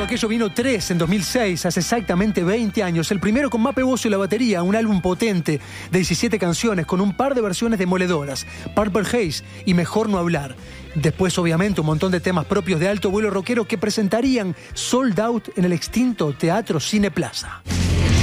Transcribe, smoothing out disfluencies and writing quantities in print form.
aquello vino 3 en 2006, hace exactamente 20 años. El primero con Mape Bosio y la batería, un álbum potente de 17 canciones con un par de versiones demoledoras, Purple Haze y Mejor No Hablar. Después, obviamente, un montón de temas propios de alto vuelo rockero que presentarían sold out en el extinto Teatro Cine Plaza.